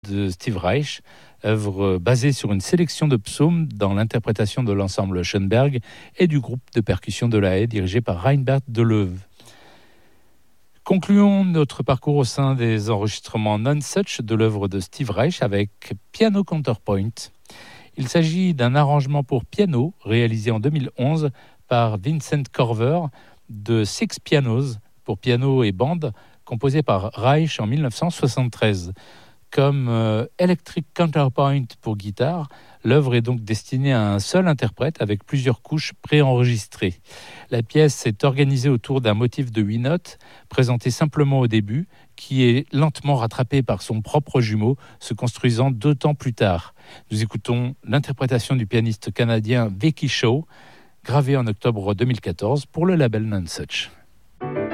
de Steve Reich, œuvre basée sur une sélection de psaumes dans l'interprétation de l'ensemble Schoenberg et du groupe de percussion de La Haye dirigé par Reinbert Deleuve. Concluons notre parcours au sein des enregistrements Nonesuch de l'œuvre de Steve Reich avec Piano Counterpoint. Il s'agit d'un arrangement pour piano réalisé en 2011 par Vincent Korver de Six Pianos pour piano et bande, composé par Reich en 1973. Comme Electric Counterpoint pour guitare, l'œuvre est donc destinée à un seul interprète avec plusieurs couches préenregistrées. La pièce est organisée autour d'un motif de 8 notes, présenté simplement au début, qui est lentement rattrapé par son propre jumeau, se construisant 2 temps plus tard. Nous écoutons l'interprétation du pianiste canadien Vicky Shaw, gravée en octobre 2014 pour le label Nonesuch.